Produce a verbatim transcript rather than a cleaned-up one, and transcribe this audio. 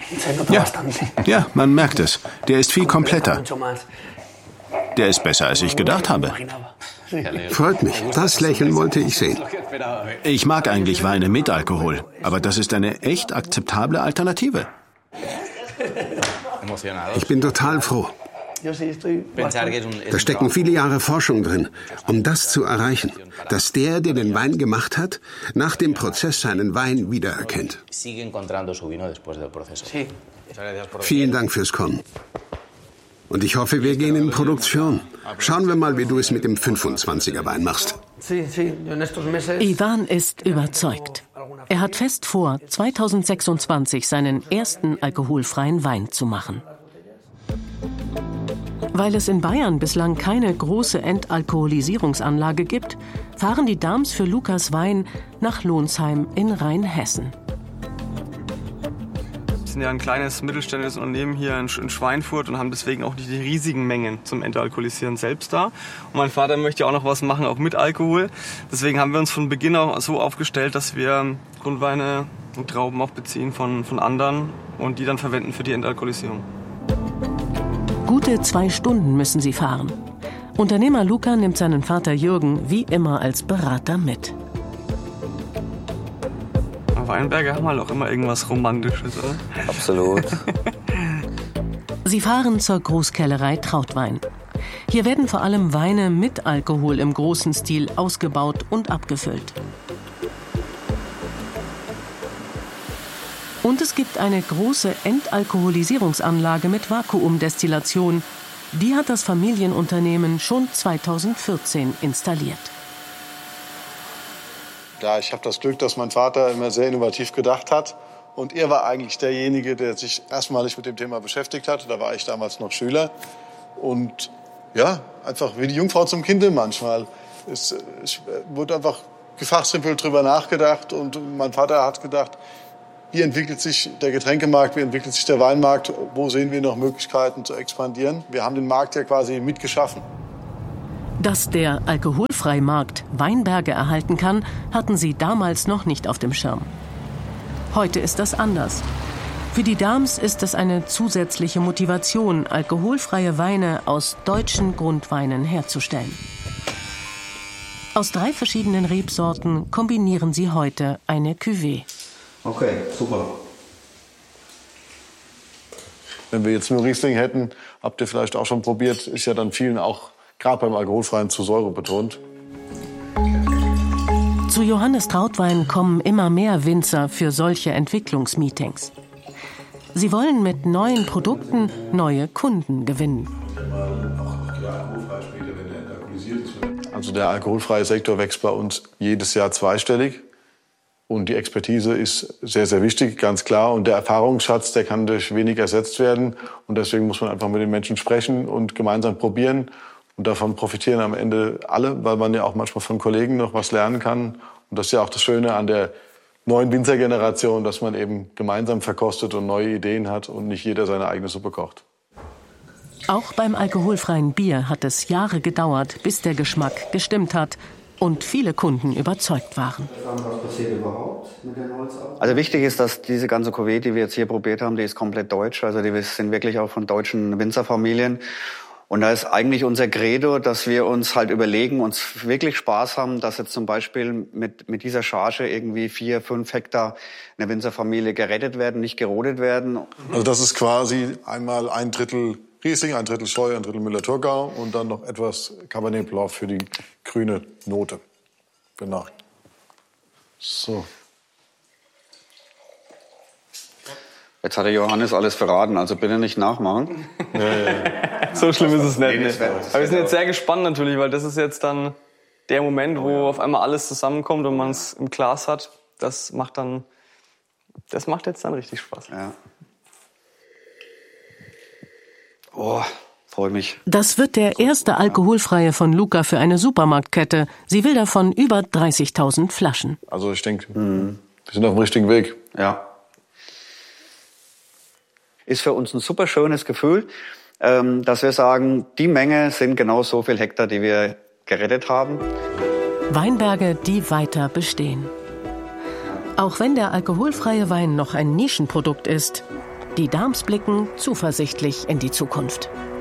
Ja, ja, man merkt es. Der ist viel kompletter. Der ist besser, als ich gedacht habe. Freut mich. Das Lächeln wollte ich sehen. Ich mag eigentlich Weine mit Alkohol, aber das ist eine echt akzeptable Alternative. Ich bin total froh. Da stecken viele Jahre Forschung drin, um das zu erreichen, dass der, der den Wein gemacht hat, nach dem Prozess seinen Wein wiedererkennt. Vielen Dank fürs Kommen. Und ich hoffe, wir gehen in Produktion. Schauen wir mal, wie du es mit dem fünfundzwanziger Wein machst. Ivan ist überzeugt. Er hat fest vor, zweitausendsechsundzwanzig seinen ersten alkoholfreien Wein zu machen. Weil es in Bayern bislang keine große Entalkoholisierungsanlage gibt, fahren die Dams für Lukas Wein nach Lonsheim in Rheinhessen. Wir sind ja ein kleines mittelständisches Unternehmen hier in Schweinfurt und haben deswegen auch nicht die riesigen Mengen zum Entalkoholisieren selbst da. Und mein Vater möchte ja auch noch was machen, auch mit Alkohol. Deswegen haben wir uns von Beginn auch so aufgestellt, dass wir Grundweine und Trauben auch beziehen von, von anderen und die dann verwenden für die Entalkoholisierung. Gute zwei Stunden müssen sie fahren. Unternehmer Luca nimmt seinen Vater Jürgen wie immer als Berater mit. Weinberge haben halt auch immer irgendwas Romantisches, oder? Absolut. Sie fahren zur Großkellerei Trautwein. Hier werden vor allem Weine mit Alkohol im großen Stil ausgebaut und abgefüllt. Und es gibt eine große Entalkoholisierungsanlage mit Vakuumdestillation. Die hat das Familienunternehmen schon zweitausendvierzehn installiert. Ja, ich habe das Glück, dass mein Vater immer sehr innovativ gedacht hat. Und er war eigentlich derjenige, der sich erstmalig mit dem Thema beschäftigt hat. Da war ich damals noch Schüler. Und ja, einfach wie die Jungfrau zum Kinde manchmal. Es, es wurde einfach gefachsimpelt drüber nachgedacht. Und mein Vater hat gedacht, wie entwickelt sich der Getränkemarkt, wie entwickelt sich der Weinmarkt, wo sehen wir noch Möglichkeiten zu expandieren. Wir haben den Markt ja quasi mitgeschaffen. Dass der Alkoholfreimarkt Weinberge erhalten kann, hatten sie damals noch nicht auf dem Schirm. Heute ist das anders. Für die Dams ist es eine zusätzliche Motivation, alkoholfreie Weine aus deutschen Grundweinen herzustellen. Aus drei verschiedenen Rebsorten kombinieren sie heute eine Cuvée. Okay, super. Wenn wir jetzt nur Riesling hätten, habt ihr vielleicht auch schon probiert, ist ja dann vielen auch gerade beim Alkoholfreien zu Säure betont. Zu Johannes Trautwein kommen immer mehr Winzer für solche Entwicklungsmeetings. Sie wollen mit neuen Produkten neue Kunden gewinnen. Also der alkoholfreie Sektor wächst bei uns jedes Jahr zweistellig. Und die Expertise ist sehr, sehr wichtig, ganz klar. Und der Erfahrungsschatz, der kann durch wenig ersetzt werden. Und deswegen muss man einfach mit den Menschen sprechen und gemeinsam probieren. Und davon profitieren am Ende alle, weil man ja auch manchmal von Kollegen noch was lernen kann. Und das ist ja auch das Schöne an der neuen Winzergeneration, dass man eben gemeinsam verkostet und neue Ideen hat und nicht jeder seine eigene Suppe kocht. Auch beim alkoholfreien Bier hat es Jahre gedauert, bis der Geschmack gestimmt hat und viele Kunden überzeugt waren. Also wichtig ist, dass diese ganze Cuvée, die wir jetzt hier probiert haben, die ist komplett deutsch. Also die sind wirklich auch von deutschen Winzerfamilien. Und da ist eigentlich unser Credo, dass wir uns halt überlegen, uns wirklich Spaß haben, dass jetzt zum Beispiel mit, mit dieser Charge irgendwie vier, fünf Hektar eine Winzerfamilie gerettet werden, nicht gerodet werden. Also das ist quasi einmal ein Drittel Riesling, ein Drittel Steuer, ein Drittel Müller-Thurgau und dann noch etwas Cabernet Blanc für die grüne Note. Genau. So. Jetzt hat der Johannes alles verraten, also bitte nicht nachmachen. Ja, ja. So schlimm ist es nicht. Nee, Nee. Aber wir sind jetzt sehr gespannt natürlich, weil das ist jetzt dann der Moment, wo auf einmal alles zusammenkommt und man es im Glas hat. Das macht dann, das macht jetzt dann richtig Spaß. Ja. Oh, freue mich. Das wird der erste alkoholfreie von Luca für eine Supermarktkette. Sie will davon über dreißigtausend Flaschen. Also ich denke, mhm. wir sind auf dem richtigen Weg. Ja. Ist für uns ein super schönes Gefühl, dass wir sagen, die Menge sind genau so viel Hektar, die wir gerettet haben. Weinberge, die weiter bestehen. Auch wenn der alkoholfreie Wein noch ein Nischenprodukt ist, Die Dams blicken zuversichtlich in die Zukunft.